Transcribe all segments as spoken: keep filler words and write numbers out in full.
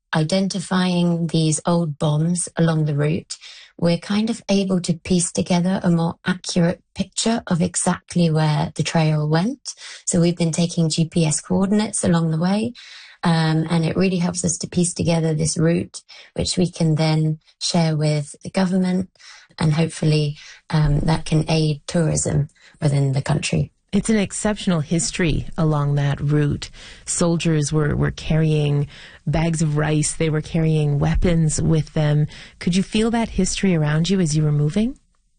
identifying these old bombs along the route, we're kind of able to piece together a more accurate picture of exactly where the trail went. So we've been taking G P S coordinates along the way, um, and it really helps us to piece together this route, which we can then share with the government, and hopefully um, that can aid tourism within the country. It's an exceptional history along that route. Soldiers were, were carrying bags of rice. They were carrying weapons with them. Could you feel that history around you as you were moving?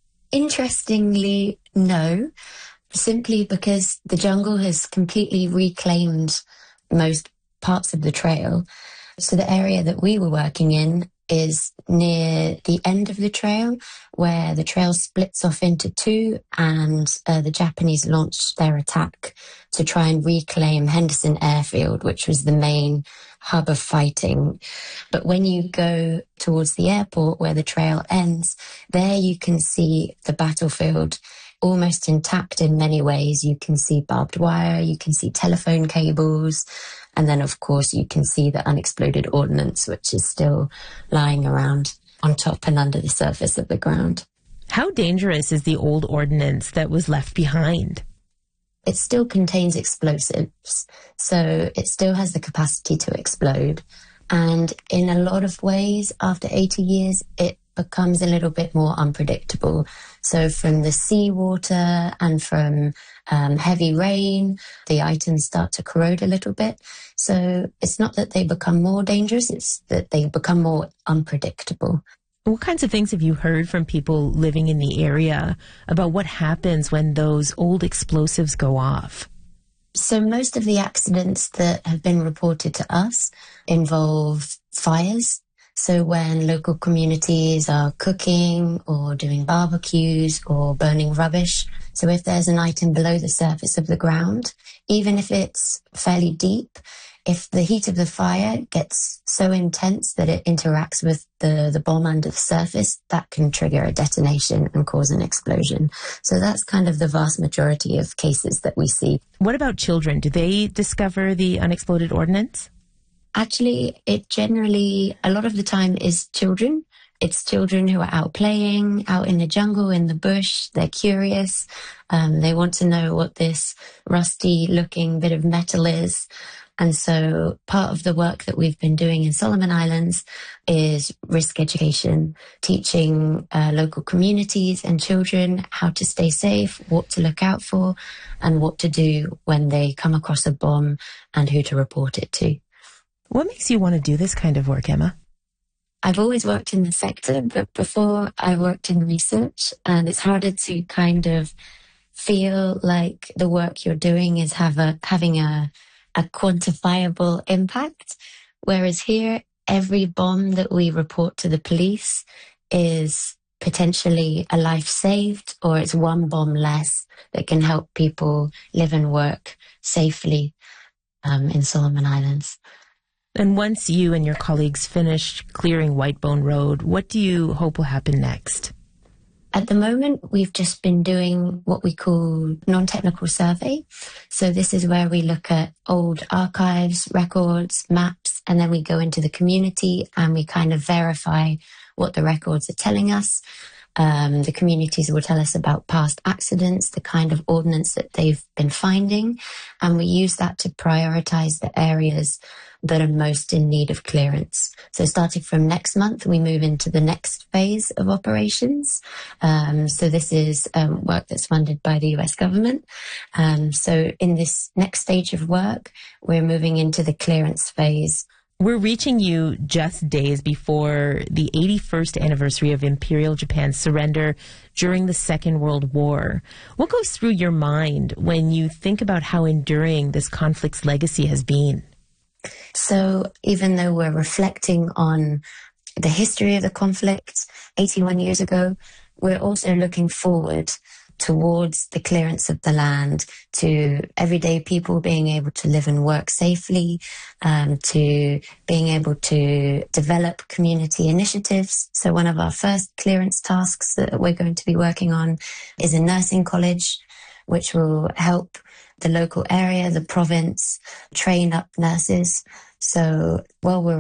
Interestingly, no, simply because the jungle has completely reclaimed most parts of the trail. So the area that we were working in is near the end of the trail, where the trail splits off into two, and uh, the Japanese launched their attack to try and reclaim Henderson Airfield, which was the main hub of fighting. But when you go towards the airport where the trail ends, there you can see the battlefield almost intact in many ways. You can see barbed wire, you can see telephone cables, and then, of course, you can see the unexploded ordnance, which is still lying around on top and under the surface of the ground. How dangerous is the old ordnance that was left behind? It still contains explosives, so it still has the capacity to explode. And in a lot of ways, after eighty years, it becomes a little bit more unpredictable. So from the seawater and from um, heavy rain, the items start to corrode a little bit. So it's not that they become more dangerous, it's that they become more unpredictable. What kinds of things have you heard from people living in the area about what happens when those old explosives go off? So most of the accidents that have been reported to us involve fires. So when local communities are cooking or doing barbecues or burning rubbish. So if there's an item below the surface of the ground, even if it's fairly deep, if the heat of the fire gets so intense that it interacts with the, the bomb under the surface, that can trigger a detonation and cause an explosion. So that's kind of the vast majority of cases that we see. What about children? Do they discover the unexploded ordnance? Actually, it generally, a lot of the time, is children. It's children who are out playing, out in the jungle, in the bush. They're curious. Um, they want to know what this rusty-looking bit of metal is. And so part of the work that we've been doing in Solomon Islands is risk education, teaching uh, local communities and children how to stay safe, what to look out for, and what to do when they come across a bomb and who to report it to. What makes you want to do this kind of work, Emma? I've always worked in the sector, but before I worked in research, and it's harder to kind of feel like the work you're doing is have a, having a, a quantifiable impact. Whereas here, every bomb that we report to the police is potentially a life saved, or it's one bomb less that can help people live and work safely um, in Solomon Islands. And once you and your colleagues finish clearing Whitebone Road, what do you hope will happen next? At the moment, we've just been doing what we call non-technical survey. So this is where we look at old archives, records, maps, and then we go into the community and we kind of verify what the records are telling us. Um, the communities will tell us about past accidents, the kind of ordnance that they've been finding, and we use that to prioritize the areas that are most in need of clearance. So starting from next month, we move into the next phase of operations. Um, so this is um, work that's funded by the U S government. Um, so in this next stage of work, we're moving into the clearance phase. We're reaching you just days before the eighty-first anniversary of Imperial Japan's surrender during the Second World War. What goes through your mind when you think about how enduring this conflict's legacy has been? So even though we're reflecting on the history of the conflict eighty-one years ago, we're also looking forward towards the clearance of the land, to everyday people being able to live and work safely, um, to being able to develop community initiatives. So one of our first clearance tasks that we're going to be working on is a nursing college, which will help the local area, the province, train up nurses. So while we're